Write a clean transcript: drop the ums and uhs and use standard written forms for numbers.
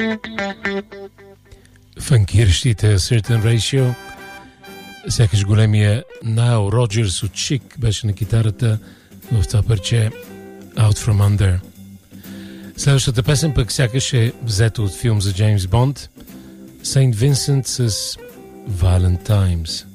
Фанкиращите Certain Ratio, сякаш големия Найл Роджерс от Chic беше на китарата в това парче Out From Under. Следващата песен пък сякаш е взета от филм за Джеймс Бонд, Saint Vincent с Violent Times.